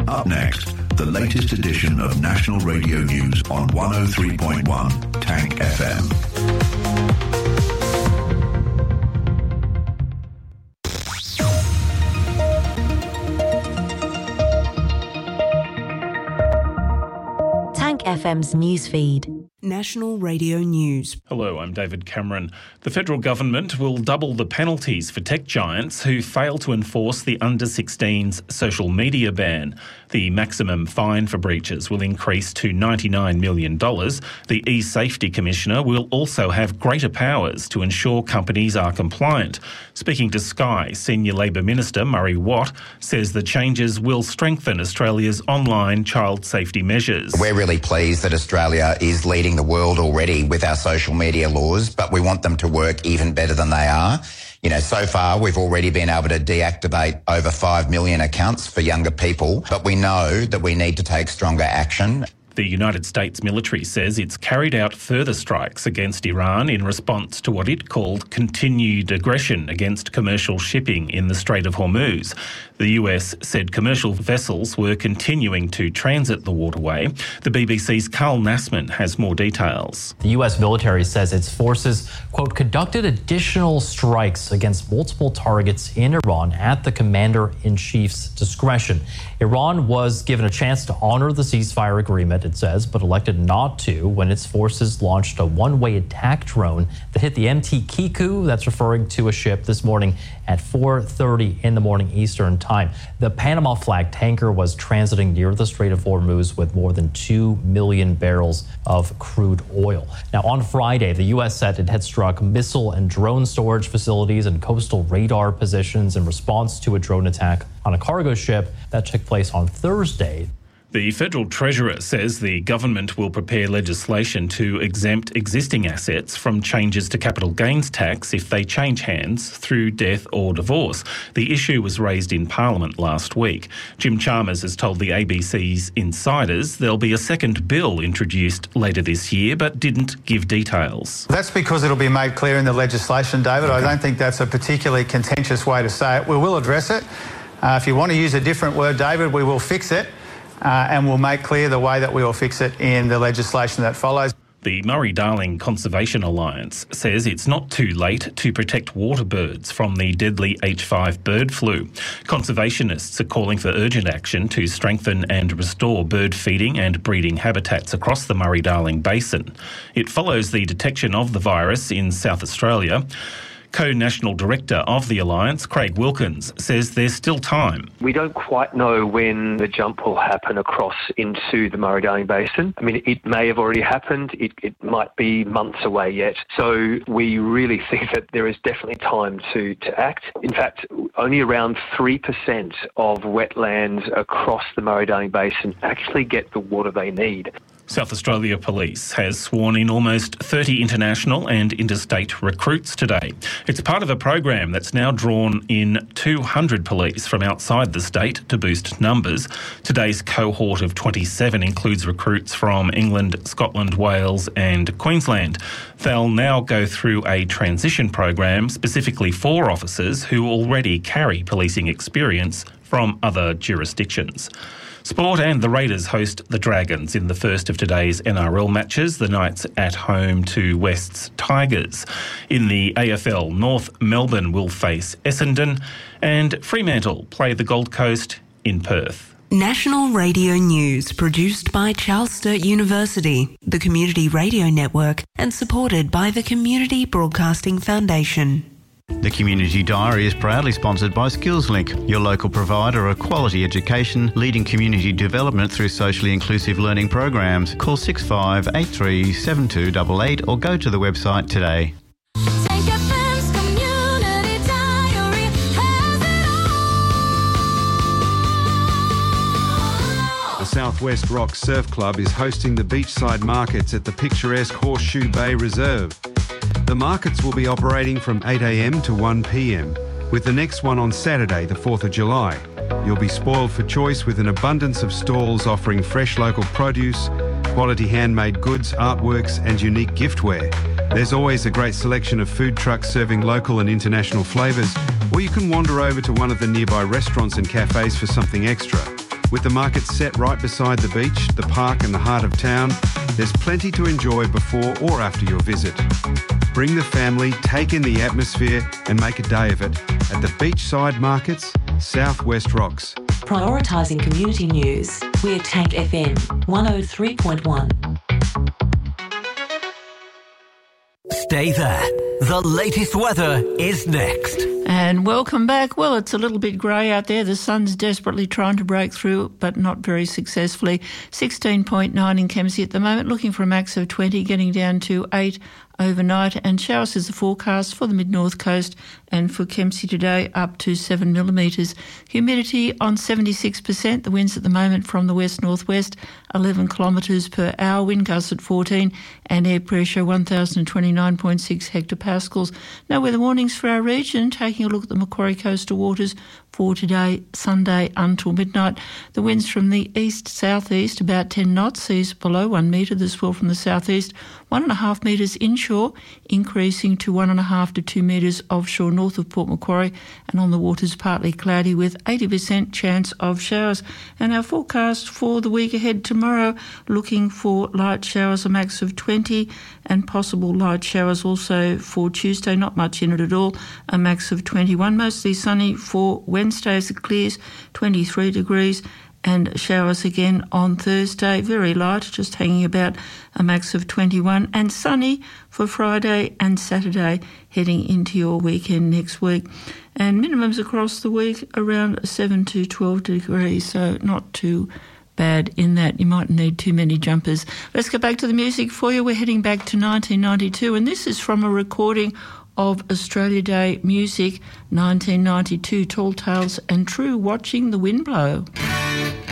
Up next, the latest edition of National Radio News on 103.1 Tank FM. Tank FM's newsfeed. National Radio News. Hello, I'm David Cameron. The federal government will double the penalties for tech giants who fail to enforce the under-16s social media ban. The maximum fine for breaches will increase to $99 million. The e-Safety Commissioner will also have greater powers to ensure companies are compliant. Speaking to Sky, Senior Labor Minister Murray Watt says the changes will strengthen Australia's online child safety measures. We're really pleased that Australia is leading the world already with our social media laws, but we want them to work even better than they are. You know, so far we've already been able to deactivate over 5 million accounts for younger people, but we know that we need to take stronger action. The United States military says it's carried out further strikes against Iran in response to what it called continued aggression against commercial shipping in the Strait of Hormuz. The US said commercial vessels were continuing to transit the waterway. The BBC's Carl Nassman has more details. The US military says its forces, quote, conducted additional strikes against multiple targets in Iran at the commander-in-chief's discretion. Iran was given a chance to honor the ceasefire agreement, it says, but elected not to when its forces launched a one-way attack drone that hit the MT Kiku, that's referring to a ship, this morning at 4:30 in the morning Eastern time. The Panama flag tanker was transiting near the Strait of Hormuz with more than 2 million barrels of crude oil. Now, on Friday, the U.S. said it had struck missile and drone storage facilities and coastal radar positions in response to a drone attack on a cargo ship that took place on Thursday. The Federal Treasurer says the government will prepare legislation to exempt existing assets from changes to capital gains tax if they change hands through death or divorce. The issue was raised in Parliament last week. Jim Chalmers has told the ABC's Insiders there'll be a second bill introduced later this year, but didn't give details. That's because it'll be made clear in the legislation, David. I don't think that's a particularly contentious way to say it. We will address it. If you want to use a different word, David, we will fix it. And we'll make clear the way that we will fix it in the legislation that follows. The Murray-Darling Conservation Alliance says it's not too late to protect water birds from the deadly H5 bird flu. Conservationists are calling for urgent action to strengthen and restore bird feeding and breeding habitats across the Murray-Darling Basin. It follows the detection of the virus in South Australia. Co-National Director of the Alliance, Craig Wilkins, says there's still time. We don't quite know when the jump will happen across into the Murray-Darling Basin. I mean, it may have already happened. It might be months away yet. So we really think that there is definitely time to act. In fact, only around 3% of wetlands across the Murray-Darling Basin actually get the water they need. South Australia Police has sworn in almost 30 international and interstate recruits today. It's part of a program that's now drawn in 200 police from outside the state to boost numbers. Today's cohort of 27 includes recruits from England, Scotland, Wales and Queensland. They'll now go through a transition program specifically for officers who already carry policing experience from other jurisdictions. Sport, and the Raiders host the Dragons in the first of today's NRL matches. The Knights at home to West's Tigers. In the AFL, North Melbourne will face Essendon and Fremantle play the Gold Coast in Perth. National Radio News, produced by Charles Sturt University, the Community Radio Network, and supported by the Community Broadcasting Foundation. The Community Diary is proudly sponsored by SkillsLink, your local provider of quality education, leading community development through socially inclusive learning programs. Call 6583 7288 or go to the website today. The Southwest Rock Surf Club is hosting the beachside markets at the picturesque Horseshoe Bay Reserve. The markets will be operating from 8 a.m. to 1 p.m, with the next one on Saturday, the 4th of July. You'll be spoiled for choice with an abundance of stalls offering fresh local produce, quality handmade goods, artworks and unique giftware. There's always a great selection of food trucks serving local and international flavours, or you can wander over to one of the nearby restaurants and cafes for something extra. With the market set right beside the beach, the park and the heart of town, there's plenty to enjoy before or after your visit. Bring the family, take in the atmosphere and make a day of it at the Beachside Markets, South West Rocks. Prioritising community news. We're Tank FM 103.1. Stay there. The latest weather is next. And welcome back. Well, it's a little bit grey out there. The sun's desperately trying to break through, but not very successfully. 16.9 in Kempsey at the moment, looking for a max of 20, getting down to 8 overnight. And showers is the forecast for the mid-north coast and for Kempsey today up to 7 millimetres. Humidity on 76%. The winds at the moment from the west-northwest, 11 kilometres per hour. Wind gusts at 14 and air pressure 1,029.6 hectopascals. No weather warnings for our region. Taking a look at the Macquarie coastal waters for today, Sunday until midnight. The winds from the east-southeast about 10 knots, seas below 1 metre. The swell from the southeast 1.5 metres inshore, increasing to 1.5 to 2 metres offshore north of Port Macquarie, and on the waters partly cloudy with 80% chance of showers. And our forecast for the week ahead tomorrow, looking for light showers, a max of 20, and possible light showers also for Tuesday, not much in it at all, a max of 21. Mostly sunny for Wednesday as it clears, 23 degrees, and showers again on Thursday, very light, just hanging about a max of 21, and sunny for Friday and Saturday, heading into your weekend next week. And minimums across the week around 7 to 12 degrees, so not too bad in that. You mightn't need too many jumpers. Let's go back to the music for you. We're heading back to 1992, and this is from a recording of Australia Day music, 1992, Tall Tales and True, Watching the Wind Blow.